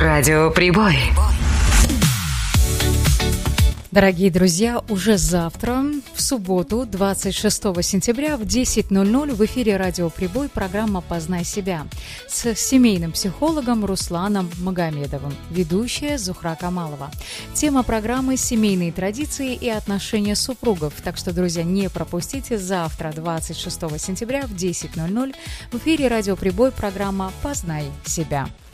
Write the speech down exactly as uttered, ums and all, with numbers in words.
Радио Прибой. Дорогие друзья, уже завтра, в субботу, двадцать шестого сентября в десять ноль ноль в эфире «Радио Прибой» программа «Познай себя» с семейным психологом Русланом Магомедовым, ведущая Зухра Камалова. Тема программы «Семейные традиции и отношения супругов». Так что, друзья, не пропустите, завтра, двадцать шестого сентября в десять ноль ноль в эфире «Радио Прибой» программа «Познай себя».